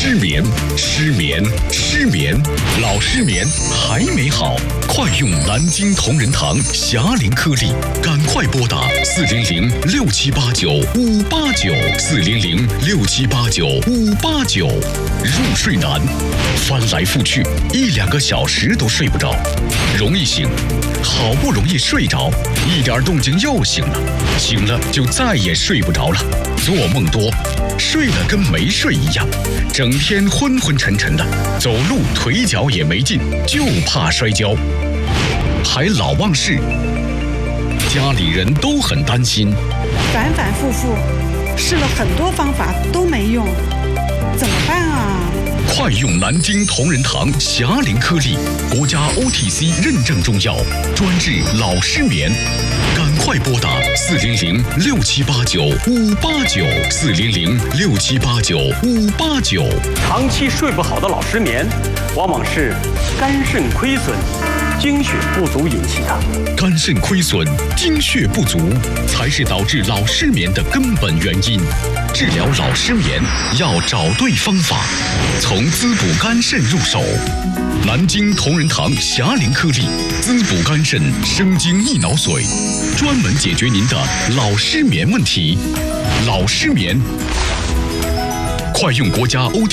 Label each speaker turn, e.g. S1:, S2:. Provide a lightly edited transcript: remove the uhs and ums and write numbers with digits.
S1: 失眠，失眠，失眠，老失眠还没好，快用南京同仁堂霞龄颗粒，赶快拨打400-6789-589，400-6789-589。入睡难，翻来覆去1-2个小时都睡不着，容易醒，好不容易睡着，一点动静又醒了，醒了就再也睡不着了，做梦多，睡了跟没睡一样，整天昏昏沉沉的，走路腿脚也没劲，就怕摔跤，还老忘事，家里人都很担心，
S2: 反反复复试了很多方法都没用，怎么办啊？
S1: 快用南京同仁堂霞龄颗粒，国家 OTC 认证中药，专治老失眠。赶快拨打400-6789-589，400-6789-589。
S3: 长期睡不好的老失眠，往往是肝肾亏损、精血不足引起的。
S1: 肝肾亏损、精血不足，才是导致老失眠的根本原因。治疗老失眠要找对方法，从滋补肝肾入手。南京同仁堂霞龄颗粒，滋补肝肾，生津益脑髓，专门解决您的老失眠问题。老失眠，快用国家